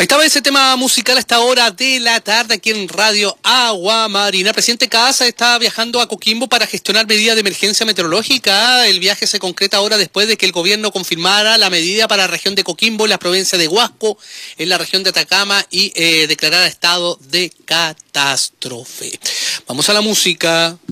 Ahí estaba ese tema musical a esta hora de la tarde aquí en Radio Agua Marina. El presidente Kast está viajando a Coquimbo para gestionar medidas de emergencia meteorológica. El viaje se concreta ahora después de que el gobierno confirmara la medida para la región de Coquimbo, en la provincia de Huasco, en la región de Atacama y declarara estado de catástrofe. Vamos a la música.